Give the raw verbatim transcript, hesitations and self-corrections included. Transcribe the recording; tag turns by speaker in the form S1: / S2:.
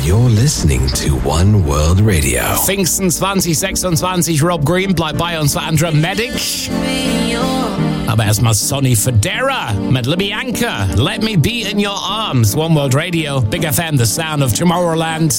S1: You're listening to One World Radio.
S2: Pfingsten zwanzig sechsundzwanzig, Rob Green bleibt bei uns für Andra-Medic. Aber erstmal Sonny Fodera mit Libyanka. Let me be in your arms. One World Radio, Big F M, the sound of Tomorrowland.